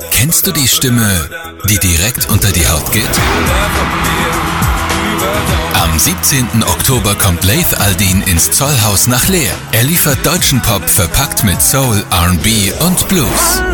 Kennst du die Stimme, die direkt unter die Haut geht? Am 17. Oktober kommt Laith Al-Deen ins Zollhaus nach Leer. Er liefert deutschen Pop verpackt mit Soul, R&B und Blues.